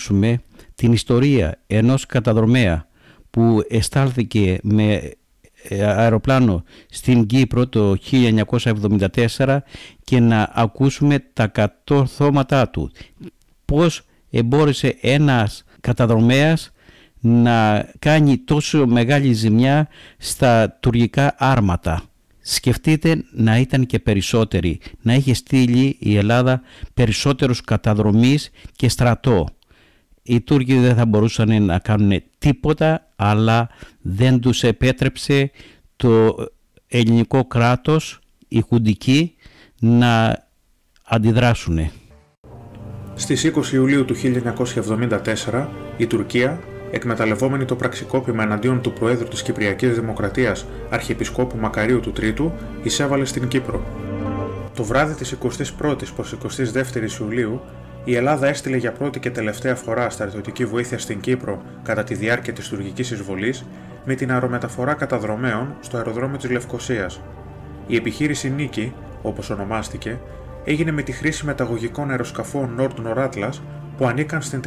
ακούσουμε την ιστορία ενός καταδρομέα που εστάλθηκε με αεροπλάνο στην Κύπρο το 1974 και να ακούσουμε τα κατορθώματά του. Πώς εμπόρεσε ένας καταδρομέας να κάνει τόσο μεγάλη ζημιά στα τουρκικά άρματα. Σκεφτείτε να ήταν και περισσότεροι, να είχε στείλει η Ελλάδα περισσότερους καταδρομείς και στρατό. Οι Τούρκοι δεν θα μπορούσαν να κάνουν τίποτα, αλλά δεν τους επέτρεψε το ελληνικό κράτος, οι χουντικοί, να αντιδράσουν. Στις 20 Ιουλίου του 1974, η Τουρκία, εκμεταλλευόμενη το πραξικόπημα εναντίον του Προέδρου της Κυπριακής Δημοκρατίας, Αρχιεπισκόπου Μακαρίου του Τρίτου, εισέβαλε στην Κύπρο. Το βράδυ της 21ης προς 22ης Ιουλίου, η Ελλάδα έστειλε για πρώτη και τελευταία φορά στρατιωτική βοήθεια στην Κύπρο κατά τη διάρκεια της τουρκικής εισβολής με την αερομεταφορά καταδρομέων στο αεροδρόμιο της Λευκωσίας. Η επιχείρηση Νίκη, όπως ονομάστηκε, έγινε με τη χρήση μεταγωγικών αεροσκαφών Nord Atlas που ανήκαν στην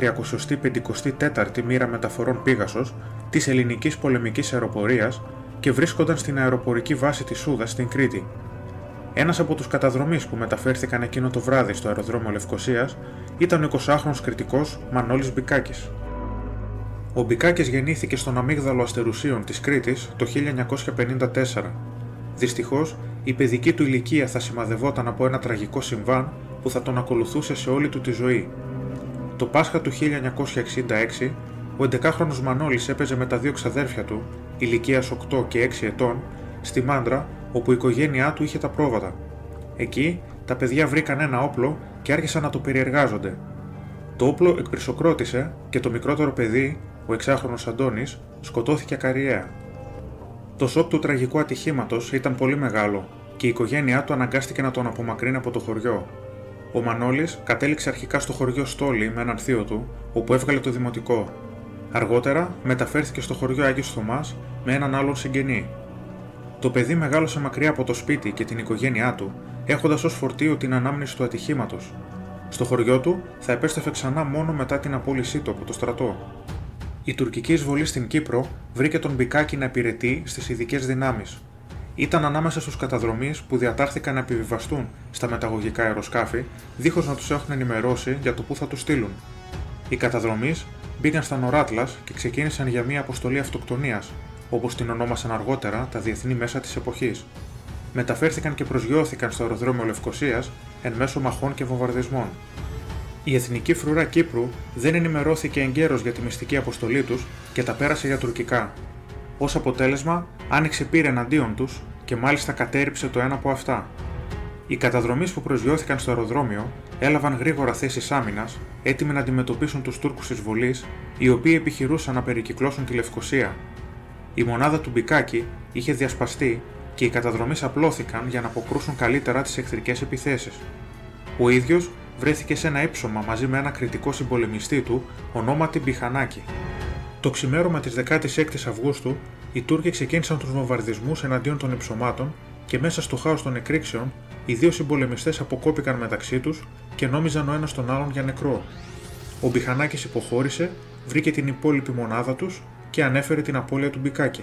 354η μοίρα μεταφορών Πίγασος της ελληνικής πολεμικής αεροπορίας και βρίσκονταν στην αεροπορική βάση της Σούδας στην Κρήτη. Ένας από τους καταδρομείς που μεταφέρθηκαν εκείνο το βράδυ στο αεροδρόμιο Λευκωσίας ήταν ο 20χρονος κριτικός Μανώλης Μπικάκης. Ο Μπικάκης γεννήθηκε στον αμύγδαλο Αστερουσίων της Κρήτης το 1954. Δυστυχώς, η παιδική του ηλικία θα σημαδευόταν από ένα τραγικό συμβάν που θα τον ακολουθούσε σε όλη του τη ζωή. Το Πάσχα του 1966, ο 11χρονος Μανώλης έπαιζε με τα δύο ξαδέρφια του, ηλικίας 8 και 6 ετών, στη Μάντρα, όπου η οικογένειά του είχε τα πρόβατα. Εκεί, τα παιδιά βρήκαν ένα όπλο και άρχισαν να το περιεργάζονται. Το όπλο εκπυρσοκρότησε και το μικρότερο παιδί, ο 6χρονος Αντώνης, σκοτώθηκε ακαριέα. Το σοκ του τραγικού ατυχήματος ήταν πολύ μεγάλο και η οικογένειά του αναγκάστηκε να τον απομακρύνει από το χωριό. Ο Μανώλης κατέληξε αρχικά στο χωριό Στόλη με έναν θείο του, όπου έβγαλε το δημοτικό. Αργότερα μεταφέρθηκε στο χωριό Άγιος Θωμάς με έναν άλλον συγγενή. Το παιδί μεγάλωσε μακριά από το σπίτι και την οικογένειά του, έχοντας ως φορτίο την ανάμνηση του ατυχήματος. Στο χωριό του θα επέστρεφε ξανά μόνο μετά την απόλυσή του από το στρατό. Η τουρκική εισβολή στην Κύπρο βρήκε τον Μπικάκη να υπηρετεί στις ειδικές δυνάμεις. Ήταν ανάμεσα στους καταδρομείς που διατάχθηκαν να επιβιβαστούν στα μεταγωγικά αεροσκάφη, δίχως να τους έχουν ενημερώσει για το πού θα τους στείλουν. Οι καταδρομείς μπήκαν στα Νοράτλας και ξεκίνησαν για μια αποστολή αυτοκτονίας, όπως την ονόμασαν αργότερα τα διεθνή μέσα της εποχής. Μεταφέρθηκαν και προσγειώθηκαν στο αεροδρόμιο Λευκωσίας εν μέσω μαχών και βομβαρδισμών. Η Εθνική Φρουρά Κύπρου δεν ενημερώθηκε εγκαίρως για τη μυστική αποστολή τους και τα πέρασε για τουρκικά. Ως αποτέλεσμα, άνοιξε πύρα εναντίον τους και μάλιστα κατέρριψε το ένα από αυτά. Οι καταδρομείς που προσγειώθηκαν στο αεροδρόμιο έλαβαν γρήγορα θέσεις άμυνας, έτοιμοι να αντιμετωπίσουν τους Τούρκους εισβολείς, οι οποίοι επιχειρούσαν να περικυκλώσουν τη Λευκωσία. Η μονάδα του Μπικάκη είχε διασπαστεί και οι καταδρομείς απλώθηκαν για να αποκρούσουν καλύτερα τις εχθρικές επιθέσεις. Ο ίδιος βρέθηκε σε ένα ύψωμα μαζί με ένα κριτικό συμπολεμιστή του, ονόματι Μπιχανάκη. Το ξημέρωμα της 16ης Αυγούστου, οι Τούρκοι ξεκίνησαν τους βομβαρδισμούς εναντίον των υψωμάτων και μέσα στο χάος των εκρήξεων, οι δύο συμπολεμιστές αποκόπηκαν μεταξύ τους και νόμιζαν ο ένας τον άλλον για νεκρό. Ο Μπιχανάκης υποχώρησε, βρήκε την υπόλοιπη μονάδα τους και ανέφερε την απώλεια του Μπικάκη.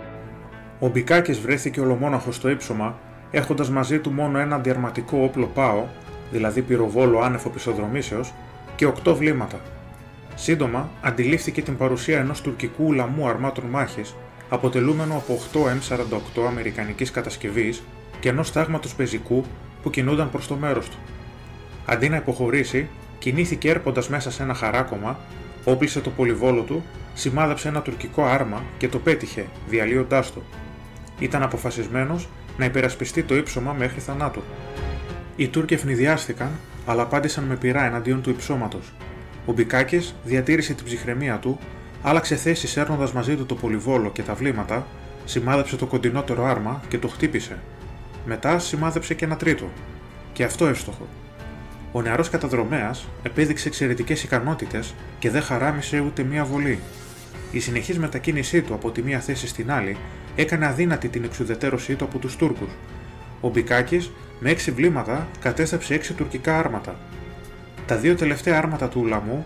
Ο Μπικάκης βρέθηκε ολομόναχος στο ύψωμα, έχοντας μαζί του μόνο ένα αντιαρματικό όπλο ΠΑΟ, δηλαδή πυροβόλο άνευ οπισθοδρομήσεως, και 8 βλήματα. Σύντομα αντιλήφθηκε την παρουσία ενός τουρκικού ουλαμού αρμάτων μάχης, αποτελούμενο από 8 M48 αμερικανικής κατασκευής και ενός τάγματος πεζικού που κινούνταν προς το μέρος του. Αντί να υποχωρήσει, κινήθηκε έρποντας μέσα σε ένα χαράκωμα, όπλισε το πολυβόλο του, σημάδεψε ένα τουρκικό άρμα και το πέτυχε, διαλύοντάς το. Ήταν αποφασισμένος να υπερασπιστεί το ύψωμα μέχρι θανάτου. Οι Τούρκοι ευνηδιάστηκαν, αλλά απάντησαν με πυρά εναντίον του υψώματος. Ο Μπικάκης διατήρησε την ψυχραιμία του, άλλαξε θέση σέρνοντας μαζί του το πολυβόλο και τα βλήματα, σημάδεψε το κοντινότερο άρμα και το χτύπησε. Μετά σημάδεψε και ένα τρίτο. Και αυτό εύστοχο. Ο νεαρός καταδρομέας επέδειξε εξαιρετικές ικανότητες και δεν χαράμισε ούτε μία βολή. Η συνεχής μετακίνησή του από τη μία θέση στην άλλη έκανε αδύνατη την εξουδετερώσή του από τους Τούρκους. Ο Μπικάκης με 6 βλήματα κατέστρεψε 6 τουρκικά άρματα. Τα δύο τελευταία άρματα του ουλαμού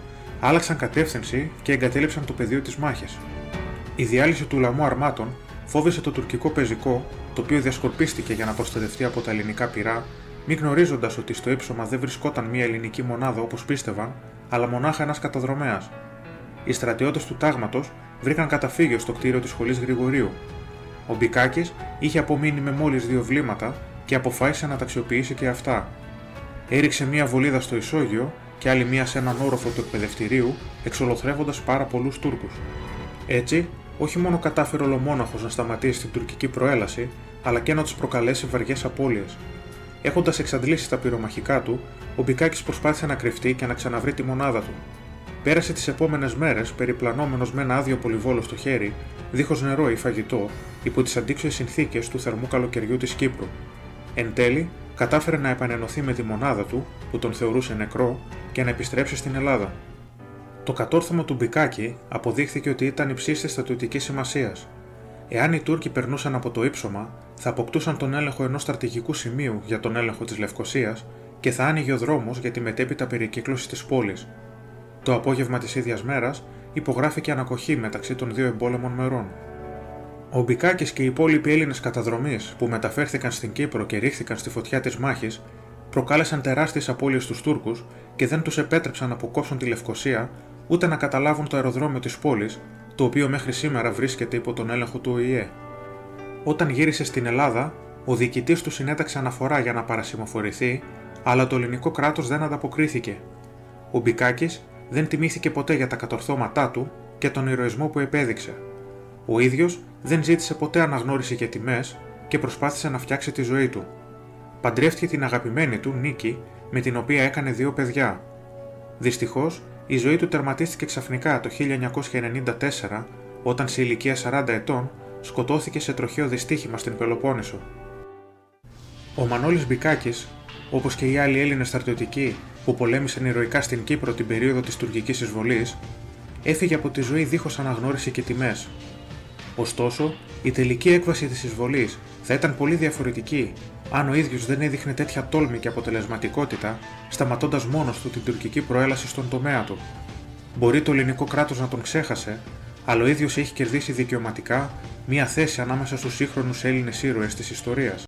άλλαξαν κατεύθυνση και εγκατέλειψαν το πεδίο της μάχης. Η διάλυση του λαμού αρμάτων φόβησε το τουρκικό πεζικό, το οποίο διασκορπίστηκε για να προστατευτεί από τα ελληνικά πυρά, μη γνωρίζοντας ότι στο ύψωμα δεν βρισκόταν μια ελληνική μονάδα όπως πίστευαν, αλλά μονάχα ένας καταδρομέας. Οι στρατιώτες του τάγματος βρήκαν καταφύγιο στο κτίριο της σχολής Γρηγορίου. Ο Μπικάκης είχε απομείνει με μόλις 2 βλήματα και αποφάσισε να τα αξιοποιήσει και αυτά. Έριξε μία βολίδα στο ισόγειο και άλλη μία σε έναν όροφο του εκπαιδευτηρίου, εξολοθρεύοντας πάρα πολλούς Τούρκους. Έτσι, όχι μόνο κατάφερε ολομόναχος να σταματήσει την τουρκική προέλαση, αλλά και να τους προκαλέσει βαριές απώλειες. Έχοντας εξαντλήσει τα πυρομαχικά του, ο Μπικάκης προσπάθησε να κρυφτεί και να ξαναβρει τη μονάδα του. Πέρασε τις επόμενες μέρες περιπλανόμενος με ένα άδειο πολυβόλο στο χέρι, δίχως νερό ή φαγητό, υπό τις αντίξωες συνθήκες του θερμού καλοκαιριού της Κύπρου. Εν τέλει, κατάφερε να επανενωθεί με τη μονάδα του, που τον θεωρούσε νεκρό, και να επιστρέψει στην Ελλάδα. Το κατόρθωμα του Μπικάκη αποδείχθηκε ότι ήταν υψίστης στρατιωτικής σημασίας. Εάν οι Τούρκοι περνούσαν από το ύψωμα, θα αποκτούσαν τον έλεγχο ενός στρατηγικού σημείου για τον έλεγχο της Λευκωσίας και θα άνοιγε ο δρόμος για τη μετέπειτα περικύκλωση της πόλης. Το απόγευμα της ίδιας μέρας υπογράφηκε ανακοχή μεταξύ των 2 εμπόλεμων μερών. Ο Μπικάκης και οι υπόλοιποι Έλληνες καταδρομείς που μεταφέρθηκαν στην Κύπρο και ρίχθηκαν στη φωτιά της μάχης προκάλεσαν τεράστιες απώλειες στους Τούρκους και δεν τους επέτρεψαν να αποκόψουν τη Λευκωσία ούτε να καταλάβουν το αεροδρόμιο της πόλης, το οποίο μέχρι σήμερα βρίσκεται υπό τον έλεγχο του ΟΗΕ. Όταν γύρισε στην Ελλάδα, ο διοικητής του συνέταξε αναφορά για να παρασημοφορηθεί, αλλά το ελληνικό κράτος δεν ανταποκρίθηκε. Ο Μπικάκης δεν τιμήθηκε ποτέ για τα κατορθώματά του και τον ηρωισμό που επέδειξε. Ο ίδιος δεν ζήτησε ποτέ αναγνώριση για τιμές και προσπάθησε να φτιάξει τη ζωή του. Παντρεύτηκε την αγαπημένη του Νίκη, με την οποία έκανε 2 παιδιά. Δυστυχώς, η ζωή του τερματίστηκε ξαφνικά το 1994, όταν σε ηλικία 40 ετών σκοτώθηκε σε τροχαίο δυστύχημα στην Πελοπόννησο. Ο Μανώλης Μπικάκης, όπως και οι άλλοι Έλληνες στρατιωτικοί που πολέμησαν ηρωικά στην Κύπρο την περίοδο της τουρκικής εισβολής, έφυγε από τη ζωή δίχως αναγνώριση και τιμές. Ωστόσο, η τελική έκβαση της εισβολής θα ήταν πολύ διαφορετική αν ο ίδιος δεν έδειχνε τέτοια τόλμη και αποτελεσματικότητα, σταματώντας μόνος του την τουρκική προέλαση στον τομέα του. Μπορεί το ελληνικό κράτος να τον ξέχασε, αλλά ο ίδιος έχει κερδίσει δικαιωματικά μία θέση ανάμεσα στους σύγχρονους Έλληνες ήρωες της ιστορίας.